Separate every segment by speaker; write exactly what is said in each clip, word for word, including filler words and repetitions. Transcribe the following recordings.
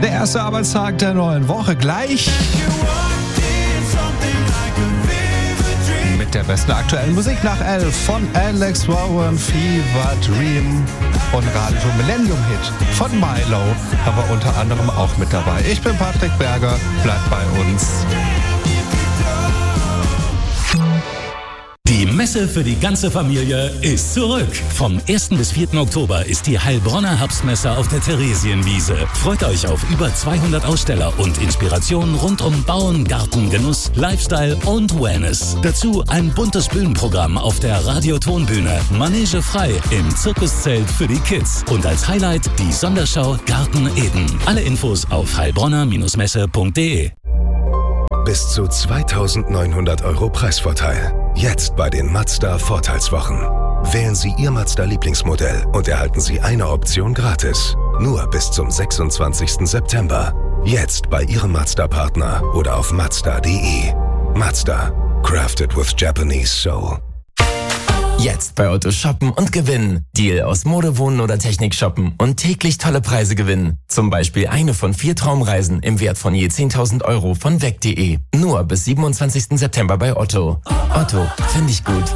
Speaker 1: Der erste Arbeitstag der neuen Woche gleich mit der besten aktuellen Musik nach elf von Alex Warren, Fever Dream und Radio Millennium Hit von Milo, aber unter anderem auch mit dabei. Ich bin Patrick Berger, bleibt bei uns.
Speaker 2: Die Messe für die ganze Familie ist zurück. Vom ersten bis vierten Oktober ist die Heilbronner Herbstmesse auf der Theresienwiese. Freut euch auf über zweihundert Aussteller und Inspirationen rund um Bauen, Garten, Genuss, Lifestyle und Wellness. Dazu ein buntes Bühnenprogramm auf der Radio-Tonbühne. Manege frei im Zirkuszelt für die Kids. Und als Highlight die Sonderschau Garten Eden. Alle Infos auf heilbronner Messe punkt de.
Speaker 3: Bis zu zweitausendneunhundert Euro Preisvorteil. Jetzt bei den Mazda Vorteilswochen. Wählen Sie Ihr Mazda-Lieblingsmodell und erhalten Sie eine Option gratis. Nur bis zum sechsundzwanzigsten September. Jetzt bei Ihrem Mazda-Partner oder auf mazda punkt de. Mazda. Crafted with Japanese Soul.
Speaker 4: Jetzt bei Otto shoppen und gewinnen. Deal aus Mode, Wohnen oder Technik shoppen und täglich tolle Preise gewinnen. Zum Beispiel eine von vier Traumreisen im Wert von je zehntausend Euro von weg punkt de. Nur bis siebenundzwanzigsten September bei Otto. Otto, finde ich gut.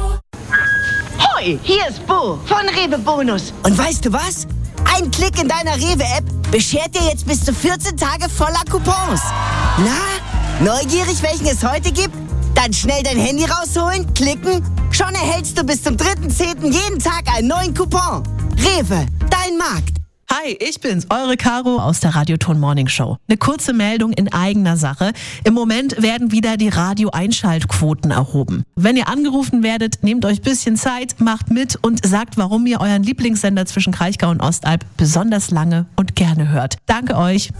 Speaker 5: Hoi, hier ist Bo von Rewe Bonus. Und weißt du was? Ein Klick in deiner Rewe-App beschert dir jetzt bis zu vierzehn Tage voller Coupons. Na, neugierig, welchen es heute gibt? Dann schnell dein Handy rausholen, klicken. Schon erhältst du bis zum dritten zehnten jeden Tag einen neuen Coupon. Rewe, dein Markt.
Speaker 6: Hi, ich bin's, eure Caro aus der Radioton Morning Show. Eine kurze Meldung in eigener Sache. Im Moment werden wieder die Radio-Einschaltquoten erhoben. Wenn ihr angerufen werdet, nehmt euch ein bisschen Zeit, macht mit und sagt, warum ihr euren Lieblingssender zwischen Kraichgau und Ostalb besonders lange und gerne hört. Danke euch.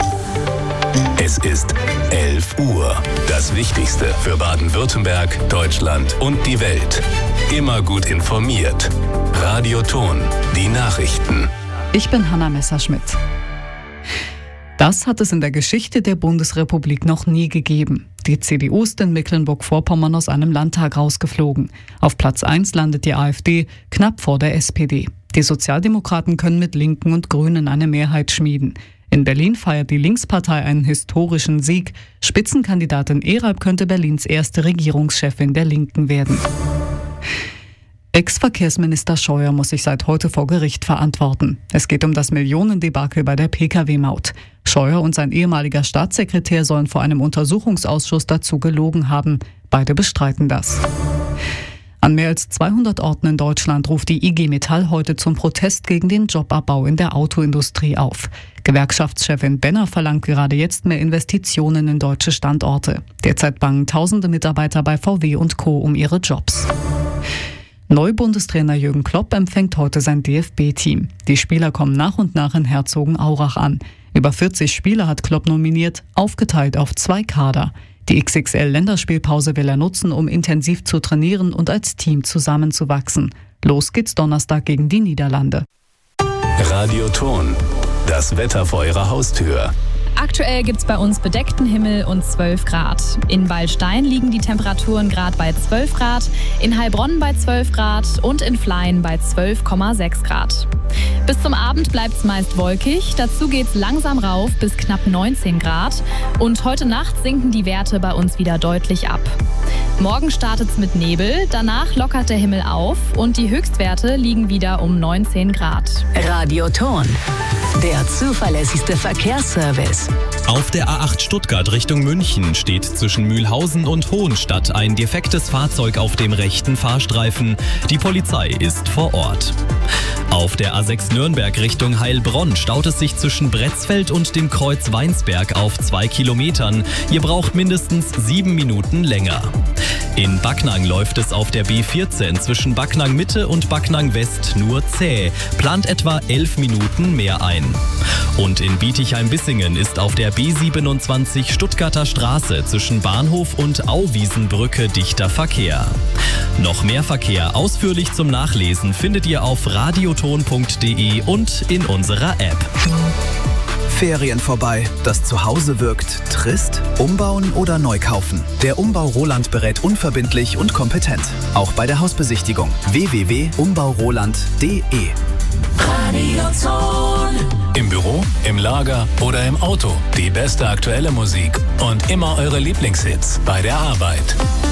Speaker 2: Es ist elf Uhr. Das Wichtigste für Baden-Württemberg, Deutschland und die Welt. Immer gut informiert. Radioton, die Nachrichten.
Speaker 7: Ich bin Hanna Messerschmidt. Das hat es in der Geschichte der Bundesrepublik noch nie gegeben. Die C D U ist in Mecklenburg-Vorpommern aus einem Landtag rausgeflogen. Auf Platz eins landet die AfD, knapp vor der S P D. Die Sozialdemokraten können mit Linken und Grünen eine Mehrheit schmieden. In Berlin feiert die Linkspartei einen historischen Sieg. Spitzenkandidatin Erab könnte Berlins erste Regierungschefin der Linken werden. Ex-Verkehrsminister Scheuer muss sich seit heute vor Gericht verantworten. Es geht um das Millionendebakel bei der Pkw-Maut. Scheuer und sein ehemaliger Staatssekretär sollen vor einem Untersuchungsausschuss dazu gelogen haben. Beide bestreiten das. An mehr als zweihundert Orten in Deutschland ruft die I G Metall heute zum Protest gegen den Jobabbau in der Autoindustrie auf. Gewerkschaftschefin Benner verlangt gerade jetzt mehr Investitionen in deutsche Standorte. Derzeit bangen tausende Mitarbeiter bei V W und Co. um ihre Jobs. Neu-Bundestrainer Jürgen Klopp empfängt heute sein D F B-Team. Die Spieler kommen nach und nach in Herzogenaurach an. Über vierzig Spieler hat Klopp nominiert, aufgeteilt auf zwei Kader. Die X X L-Länderspielpause will er nutzen, um intensiv zu trainieren und als Team zusammenzuwachsen. Los geht's Donnerstag gegen die Niederlande.
Speaker 2: Radioton, das Wetter vor Ihrer Haustür.
Speaker 8: Aktuell gibt's bei uns bedeckten Himmel und zwölf Grad. In Waldstein liegen die Temperaturen gerade bei zwölf Grad, in Heilbronn bei zwölf Grad und in Fleien bei zwölf Komma sechs Grad. Bis zum Abend bleibt's meist wolkig, dazu geht's langsam rauf bis knapp neunzehn Grad und heute Nacht sinken die Werte bei uns wieder deutlich ab. Morgen startet's mit Nebel, danach lockert der Himmel auf und die Höchstwerte liegen wieder um neunzehn Grad.
Speaker 9: Radioton, der zuverlässigste Verkehrsservice.
Speaker 10: Auf der A acht Stuttgart Richtung München steht zwischen Mühlhausen und Hohenstadt ein defektes Fahrzeug auf dem rechten Fahrstreifen. Die Polizei ist vor Ort. Auf der A sechs Nürnberg Richtung Heilbronn staut es sich zwischen Bretzfeld und dem Kreuz Weinsberg auf zwei Kilometern. Ihr braucht mindestens sieben Minuten länger. In Backnang läuft es auf der B vierzehn zwischen Backnang Mitte und Backnang West nur zäh, plant etwa elf Minuten mehr ein. Und in Bietigheim-Bissingen ist auf der B siebenundzwanzig Stuttgarter Straße zwischen Bahnhof und Auwiesenbrücke dichter Verkehr. Noch mehr Verkehr ausführlich zum Nachlesen findet ihr auf radioton punkt de und in unserer App.
Speaker 11: Ferien vorbei, das Zuhause wirkt trist? Umbauen oder neu kaufen? Der Umbau Roland berät unverbindlich und kompetent. Auch bei der Hausbesichtigung. w w w punkt umbau roland punkt de.
Speaker 9: Radioton.
Speaker 2: Im Büro, im Lager oder im Auto. Die beste aktuelle Musik und immer eure Lieblingshits bei der Arbeit.